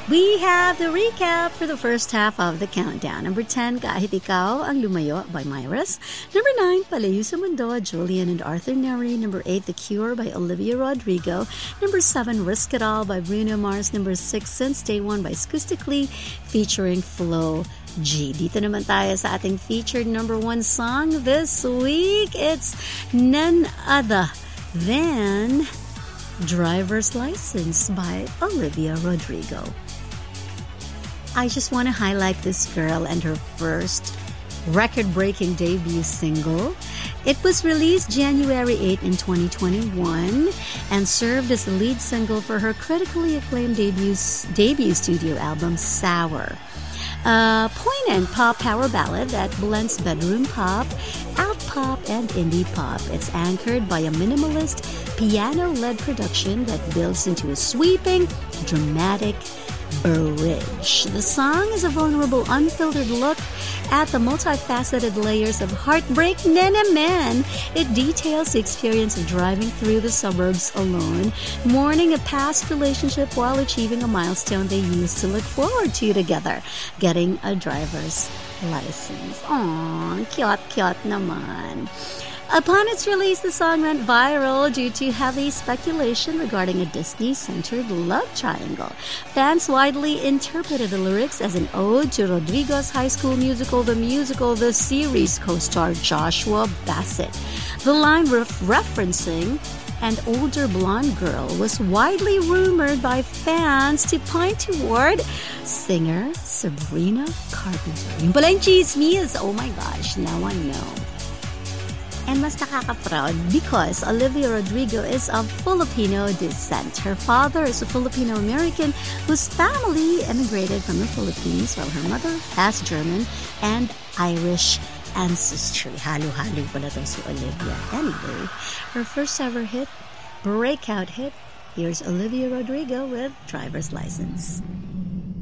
We have the recap for the first half of the countdown. Number 10, Kahit Ikaw Ang Lumayo by Myris. Number 9, Palayo sa Mundo, Julian and Arthur Neri. Number 8, The Cure by Olivia Rodrigo. Number 7, Risk It All by Bruno Mars. Number 6, Since Day One by Acoustically featuring Flo G. Dito naman tayo sa ating featured number 1 song this week. It's none other than Driver's License by Olivia Rodrigo. I just want to highlight this girl and her first record-breaking debut single. It was released January 8 in 2021 and served as the lead single for her critically acclaimed debut studio album, Sour. A poignant pop power ballad that blends bedroom pop, alt pop, and indie pop. It's anchored by a minimalist, piano-led production that builds into a sweeping, dramatic bridge. The song is a vulnerable, unfiltered look at the multifaceted layers of heartbreak. Man, it details the experience of driving through the suburbs alone, mourning a past relationship while achieving a milestone they used to look forward to together, getting a driver's license. Aww, cute naman. Upon its release, the song went viral due to heavy speculation regarding a Disney-centered love triangle. Fans widely interpreted the lyrics as an ode to Rodrigo's High School Musical, The series co-star Joshua Bassett. The line referencing an older blonde girl was widely rumored by fans to point toward singer Sabrina Carpenter. Yung pala yung chismis. Oh my gosh, now I know. And mas nakaka-proud because Olivia Rodrigo is of Filipino descent. Her father is a Filipino-American whose family emigrated from the Philippines, while her mother has German and Irish ancestry. Halo-halo pala to si Olivia. Anyway, her first ever hit, breakout hit, here's Olivia Rodrigo with Driver's License.